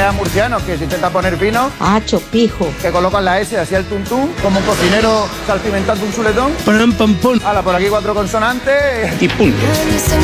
a murcianos que se intenta poner fino. Chopijo. Que colocan la S hacia el tuntún, como un cocinero salpimentando un chuletón. Pam, pam, pum. Hala, por aquí 4 consonantes. Y punto.